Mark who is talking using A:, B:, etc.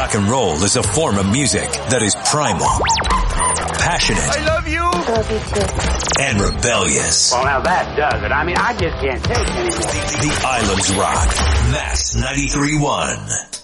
A: Rock and roll is a form of music that is primal, passionate. I love you. Love you too. And rebellious.
B: Well, now that does it. I mean, I just can't take it anymore.
A: The Islands Rock. Mass 93.1.